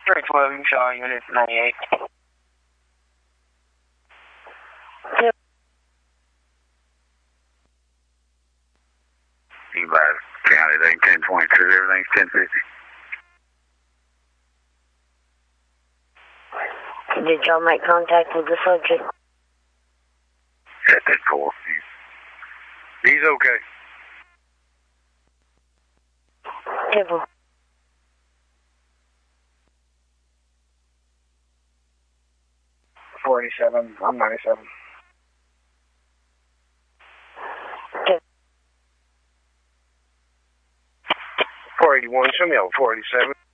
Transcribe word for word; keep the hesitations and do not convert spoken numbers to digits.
three twelve, you show units ninety-eight. Yep. You guys counted eight ten twenty-two, everything's ten fifty. Did y'all make contact with the subject? At that four. He's, he's okay. Tibble. four eighty-seven, I'm ninety-seven. Tibble. four eighty-one, show me out four eighty-seven.